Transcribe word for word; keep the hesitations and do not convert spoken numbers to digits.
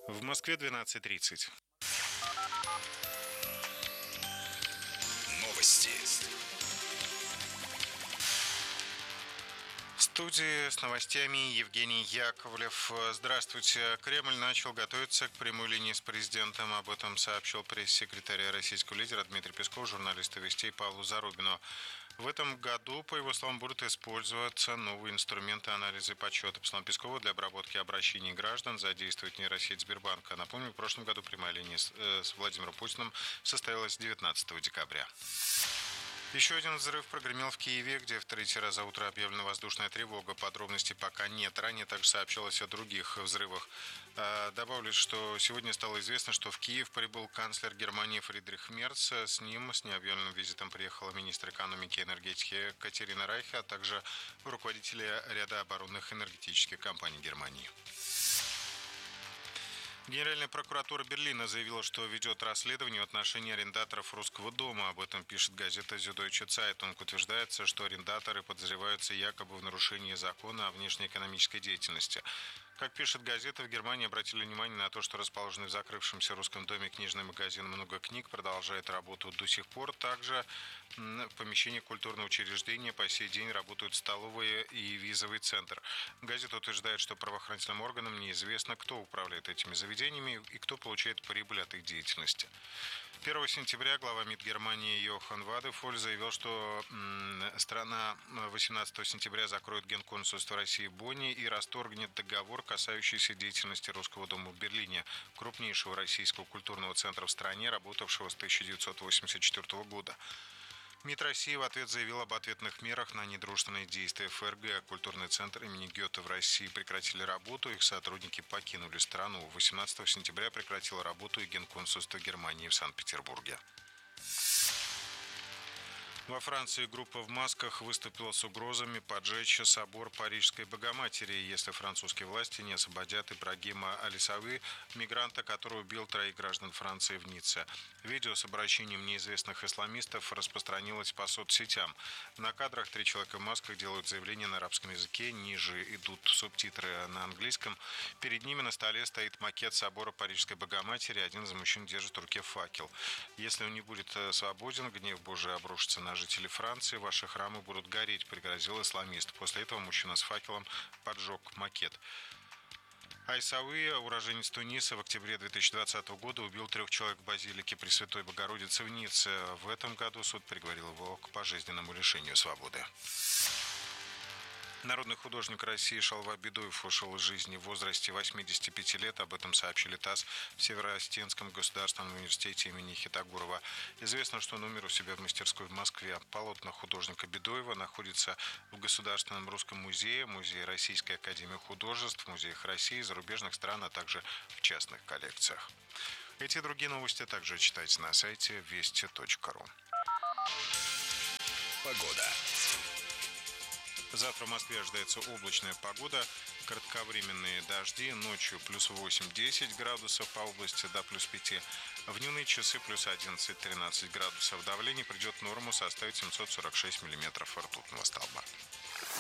В Москве двенадцать тридцать. Новости. В студии с новостями Евгений Яковлев. Здравствуйте. Кремль начал готовиться к прямой линии с президентом. Об этом сообщил пресс-секретарь российского лидера Дмитрий Песков журналисту «Вестей» Павлу Зарубину. В этом году, по его словам, будут использоваться новые инструменты анализа и подсчета. По словам Пескова, для обработки обращений граждан задействует нейросеть Сбербанка. Напомню, в прошлом году прямая линия с, э, с Владимиром Путиным состоялась девятнадцатого декабря. Еще один взрыв прогремел в Киеве, где в третий раз за утро объявлена воздушная тревога. Подробностей пока нет. Ранее также сообщалось о других взрывах. Добавлю, что сегодня стало известно, что в Киев прибыл канцлер Германии Фридрих Мерц. С ним, с необъявленным визитом, приехала министр экономики и энергетики Катерина Райхе, а также руководители ряда оборонных энергетических компаний Германии. Генеральная прокуратура Берлина заявила, что ведет расследование в отношении арендаторов Русского дома. Об этом пишет газета Süddeutsche Zeitung. Утверждается, что арендаторы подозреваются якобы в нарушении закона о внешнеэкономической деятельности. Как пишет газета, в Германии обратили внимание на то, что расположенный в закрывшемся Русском доме книжный магазин «Много книг» продолжает работу до сих пор. Также в помещении культурного учреждения по сей день работают столовые и визовый центр. Газета утверждает, что правоохранительным органам неизвестно, кто управляет этими заведениями и кто получает прибыль от их деятельности. первого сентября глава МИД Германии Йохан Вадефоль заявил, что м, страна восемнадцатого сентября закроет генконсульство России в Бонне и расторгнет договор, касающийся деятельности Русского дома в Берлине, крупнейшего российского культурного центра в стране, работавшего с тысяча девятьсот восемьдесят четвёртого года. МИД России в ответ заявил об ответных мерах на недружественные действия ФРГ. Культурный центр имени Гёте в России прекратили работу, их сотрудники покинули страну. восемнадцатого сентября прекратило работу и генконсульство Германии в Санкт-Петербурге. Во Франции группа в масках выступила с угрозами поджечь собор Парижской Богоматери, если французские власти не освободят Ибрагима Алисави, мигранта, который убил троих граждан Франции в Ницце. Видео с обращением неизвестных исламистов распространилось по соцсетям. На кадрах три человека в масках делают заявление на арабском языке, ниже идут субтитры на английском. Перед ними на столе стоит макет собора Парижской Богоматери, один из мужчин держит в руке факел. Если он не будет свободен, гнев Божий обрушится на жителей Франции, ваши храмы будут гореть, пригрозил исламист. После этого мужчина с факелом поджег макет. Айсауи, уроженец Туниса, в октябре две тысячи двадцатого года убил трех человек в базилике Пресвятой Богородицы в Ницце. В этом году суд приговорил его к пожизненному лишению свободы. Народный художник России Шалва Бедуев ушел из жизни в возрасте восьмидесяти пяти лет. Об этом сообщили ТАСС в Северо-Осетинском государственном университете имени Хитагурова. Известно, что он умер у себя в мастерской в Москве. Полотна художника Бедуева находятся в Государственном русском музее, Музее Российской академии художеств, Музеях России, зарубежных стран, а также в частных коллекциях. Эти и другие новости также читайте на сайте вести точка ру. Погода. Завтра в Москве ожидается облачная погода, кратковременные дожди, ночью плюс восемь-десять градусов, по области до плюс пяти. В дневные часы плюс одиннадцать-тринадцать градусов. Давление придет в норму, составит семьсот сорок шесть миллиметров ртутного столба.